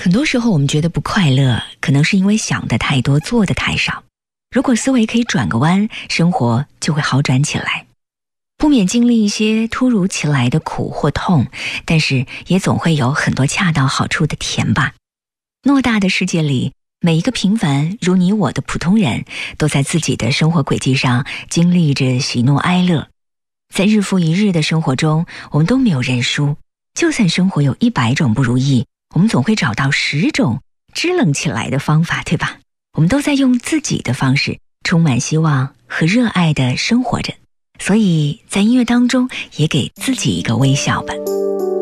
很多时候我们觉得不快乐，可能是因为想的太多，做的太少。如果思维可以转个弯，生活就会好转起来。不免经历一些突如其来的苦或痛，但是也总会有很多恰到好处的甜吧。偌大的世界里，每一个平凡如你我的普通人，都在自己的生活轨迹上经历着喜怒哀乐。在日复一日的生活中，我们都没有认输。就算生活有100种不如意，我们总会找到10种支棱起来的方法，对吧？我们都在用自己的方式，充满希望和热爱地生活着。所以在音乐当中，也给自己一个微笑吧。